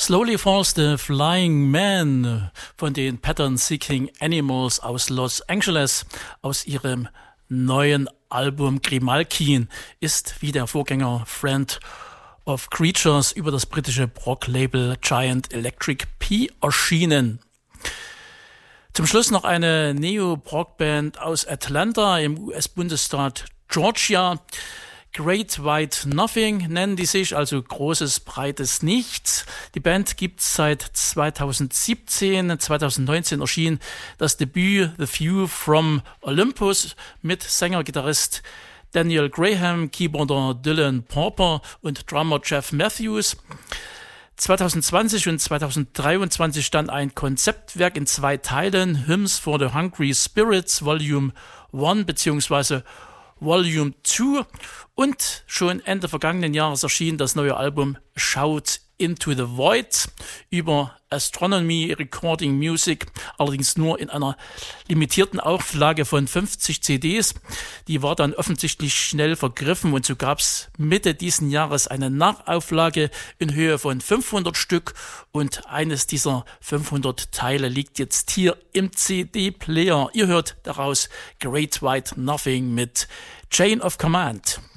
Slowly Falls the Flying Man von den Pattern Seeking Animals aus Los Angeles aus ihrem neuen Album Grimalkin ist wie der Vorgänger Friend of Creatures über das britische Prog-Label Giant Electric P erschienen. Zum Schluss noch eine Neo-Prog-Band aus Atlanta im US-Bundesstaat Georgia. Great White Nothing nennen die sich, also großes, breites Nichts. Die Band gibt's seit 2017. 2019 erschien das Debüt The View from Olympus mit Sänger-Gitarrist Daniel Graham, Keyboarder Dylan Pauper und Drummer Jeff Matthews. 2020 und 2023 stand ein Konzeptwerk in 2 Teilen, Hymns for the Hungry Spirits Volume 1 bzw. Volume 2 und schon Ende vergangenen Jahres erschien das neue Album Shout Into the Void über Astronomy Recording Music, allerdings nur in einer limitierten Auflage von 50 CDs. Die war dann offensichtlich schnell vergriffen und so gab es Mitte diesen Jahres eine Nachauflage in Höhe von 500 Stück und eines dieser 500 Teile liegt jetzt hier im CD-Player. Ihr hört daraus Great White Nothing mit Chain of Command.